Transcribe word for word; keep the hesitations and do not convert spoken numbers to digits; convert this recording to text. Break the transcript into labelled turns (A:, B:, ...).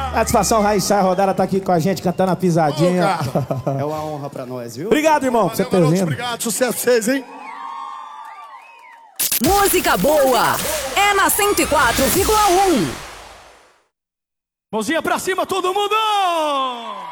A: Satisfação, Raíssa Rodada tá aqui com a gente cantando a pisadinha.
B: Ô, é uma honra pra nós, viu?
A: Obrigado, irmão, por você ter vindo.
C: Obrigado, sucesso pra vocês, hein?
D: Música boa é na cento e quatro vírgula um.
C: Mãozinha pra cima, todo mundo!